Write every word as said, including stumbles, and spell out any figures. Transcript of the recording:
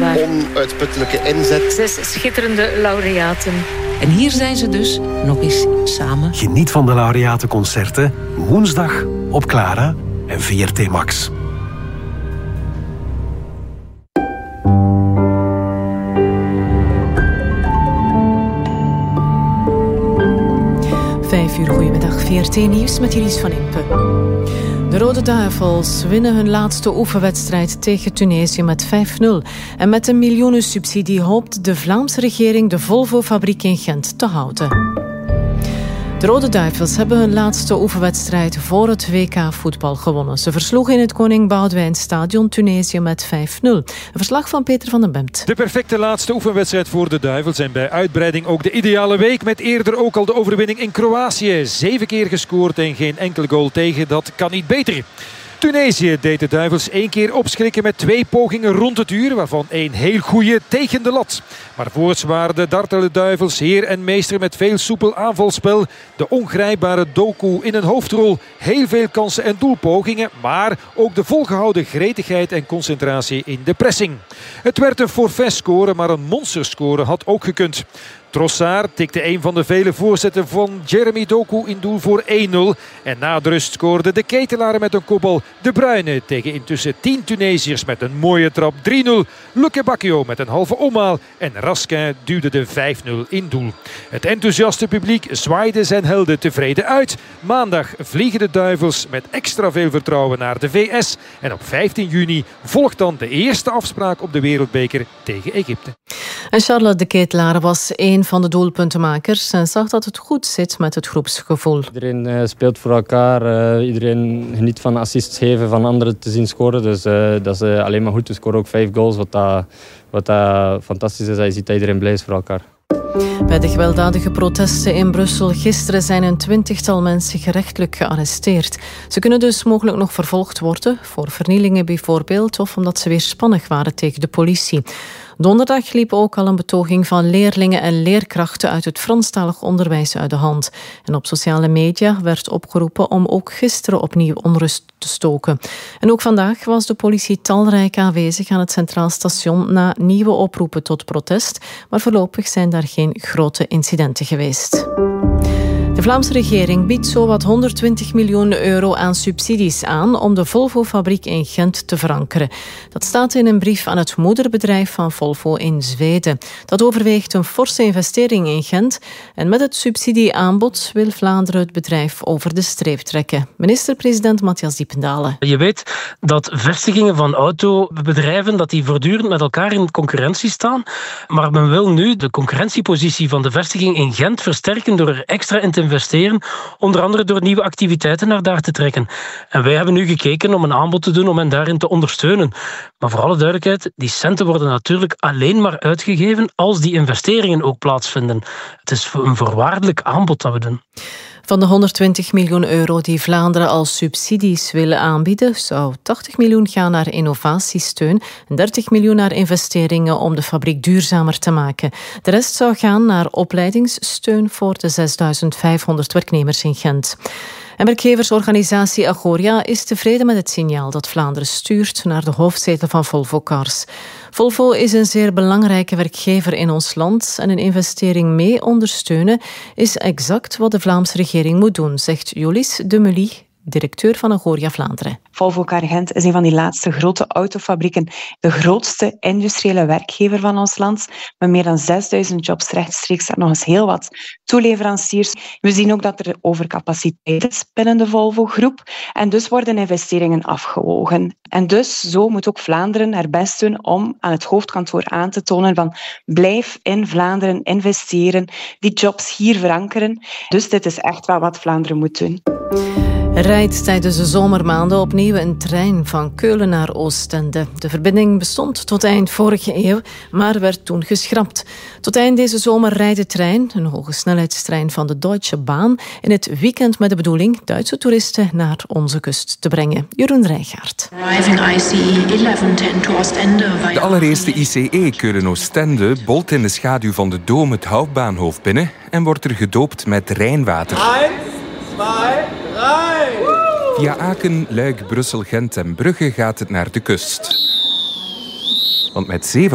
vandaag. Onuitputtelijke inzet. Zes schitterende laureaten. En hier zijn ze dus nog eens samen. Geniet van de laureatenconcerten woensdag op Clara en V R T Max. Vijf uur, goedemiddag. V R T Nieuws met Iris van Impe. De Rode Duivels winnen hun laatste oefenwedstrijd tegen Tunesië met vijf nul. En met een miljoenensubsidie hoopt de Vlaamse regering de Volvo-fabriek in Gent te houden. De Rode Duivels hebben hun laatste oefenwedstrijd voor het W K voetbal gewonnen. Ze versloegen in het Koning Boudewijn Stadion Tunesië met vijf nul. Een verslag van Peter van den Bemt. De perfecte laatste oefenwedstrijd voor de Duivels en bij uitbreiding ook de ideale week met eerder ook al de overwinning in Kroatië. Zeven keer gescoord en geen enkele goal tegen, dat kan niet beter. Tunesië deed de Duivels één keer opschrikken met twee pogingen rond het uur, waarvan één heel goeie tegen de lat. Maar voorts waren de dartele Duivels heer en meester met veel soepel aanvalspel. De ongrijpbare Doku in een hoofdrol, heel veel kansen en doelpogingen, maar ook de volgehouden gretigheid en concentratie in de pressing. Het werd een forfait-score, maar een monsterscore had ook gekund. Trossard tikte een van de vele voorzetten van Jeremy Doku in doel voor één nul. En na de rust scoorde de ketelaren met een kopbal. De Bruyne tegen intussen tien Tunesiërs met een mooie trap drie nul. Luke Bacchio met een halve omhaal. En Raskin duwde de vijf nul in doel. Het enthousiaste publiek zwaaide zijn helden tevreden uit. Maandag vliegen de Duivels met extra veel vertrouwen naar de V S. En op vijftien juni volgt dan de eerste afspraak op de Wereldbeker tegen Egypte. En Charlotte de Ketelaar was een van de doelpuntenmakers en zag dat het goed zit met het groepsgevoel. Iedereen uh, speelt voor elkaar, uh, iedereen geniet van assists geven, van anderen te zien scoren. Dus uh, dat is uh, alleen maar goed. We scoren ook vijf goals, wat, dat, wat dat fantastisch is. Dat je ziet dat iedereen blij is voor elkaar. Bij de gewelddadige protesten in Brussel gisteren zijn een twintigtal mensen gerechtelijk gearresteerd. Ze kunnen dus mogelijk nog vervolgd worden, voor vernielingen bijvoorbeeld, of omdat ze weerspannig waren tegen de politie. Donderdag liep ook al een betoging van leerlingen en leerkrachten uit het Franstalig onderwijs uit de hand. En op sociale media werd opgeroepen om ook gisteren opnieuw onrust te stoken. En ook vandaag was de politie talrijk aanwezig aan het Centraal Station na nieuwe oproepen tot protest, maar voorlopig zijn daar geen grote incidenten geweest. De Vlaamse regering biedt zowat honderdtwintig miljoen euro aan subsidies aan om de Volvo-fabriek in Gent te verankeren. Dat staat in een brief aan het moederbedrijf van Volvo in Zweden. Dat overweegt een forse investering in Gent en met het subsidieaanbod wil Vlaanderen het bedrijf over de streep trekken. Minister-president Matthias Diependalen. Je weet dat vestigingen van autobedrijven dat die voortdurend met elkaar in concurrentie staan, maar men wil nu de concurrentiepositie van de vestiging in Gent versterken door er extra in te investeren, onder andere door nieuwe activiteiten naar daar te trekken. En wij hebben nu gekeken om een aanbod te doen om hen daarin te ondersteunen. Maar voor alle duidelijkheid, die centen worden natuurlijk alleen maar uitgegeven als die investeringen ook plaatsvinden. Het is een voorwaardelijk aanbod dat we doen. Van de honderdtwintig miljoen euro die Vlaanderen als subsidies willen aanbieden, zou tachtig miljoen gaan naar innovatiesteun en dertig miljoen naar investeringen om de fabriek duurzamer te maken. De rest zou gaan naar opleidingssteun voor de zesduizend vijfhonderd werknemers in Gent. En werkgeversorganisatie Agoria is tevreden met het signaal dat Vlaanderen stuurt naar de hoofdzetel van Volvo Cars. Volvo is een zeer belangrijke werkgever in ons land en een investering mee ondersteunen is exact wat de Vlaamse regering moet doen, zegt Jolis de Mully, directeur van Agoria Vlaanderen. Volvo Car Gent is een van die laatste grote autofabrieken, de grootste industriële werkgever van ons land, met meer dan zesduizend jobs rechtstreeks en nog eens heel wat toeleveranciers. We zien ook dat er overcapaciteit is binnen de Volvo-groep en dus worden investeringen afgewogen. En dus zo moet ook Vlaanderen haar best doen om aan het hoofdkantoor aan te tonen van blijf in Vlaanderen investeren, die jobs hier verankeren. Dus dit is echt wel wat Vlaanderen moet doen. Rijdt tijdens de zomermaanden opnieuw een trein van Keulen naar Oostende. De verbinding bestond tot eind vorige eeuw, maar werd toen geschrapt. Tot eind deze zomer rijdt de trein, een hogesnelheidstrein van de Deutsche Bahn, in het weekend met de bedoeling Duitse toeristen naar onze kust te brengen. Jeroen Rijgaard. De allereerste I C E Keulen-Oostende bolt in de schaduw van de Dom het Houtbaanhoofd binnen en wordt er gedoopt met Rijnwater. Eén, twee, drie. Via Aken, Luik, Brussel, Gent en Brugge gaat het naar de kust. Want met zeven